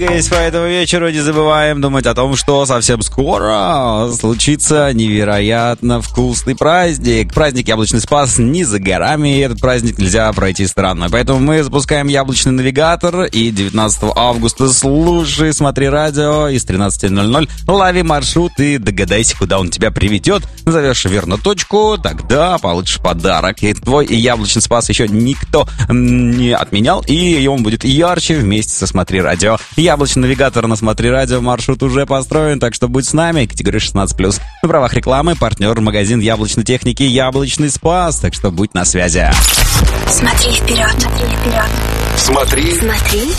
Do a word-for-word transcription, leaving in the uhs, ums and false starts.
Двигаясь по этому вечеру, не забываем думать о том, что совсем скоро случится невероятно вкусный праздник. Праздник Яблочный Спас не за горами, и этот праздник нельзя пройти стороной. Поэтому мы запускаем Яблочный навигатор, и девятнадцатого августа слушай, смотри радио, и с тринадцати ноль-ноль лови маршрут и догадайся, куда он тебя приведет. Назовешь верно точку, тогда получишь подарок. И твой Яблочный Спас еще никто не отменял, и он будет ярче вместе со Смотри радио. Яблочный навигатор на Смотри радио, маршрут уже построен, так что будь с нами. Категория шестнадцать плюс. На правах рекламы партнер магазин яблочной техники Яблочный Спас, так что будь на связи. Смотри вперед, смотри вперед. Смотри, Смотри